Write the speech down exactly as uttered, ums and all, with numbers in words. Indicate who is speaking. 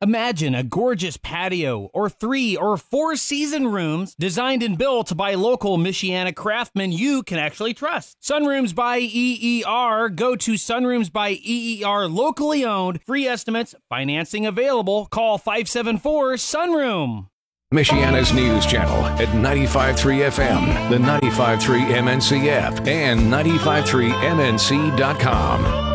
Speaker 1: Imagine a gorgeous patio or three or four season rooms designed and built by local Michiana craftsmen you can actually trust. Sunrooms by E E R. Go to Sunrooms by E E R, locally owned. Free estimates, financing available. Call five seven four Sunroom.
Speaker 2: Michiana's news channel at ninety-five point three F M, the ninety-five point three M N C app, and ninety-five point three M N C dot com.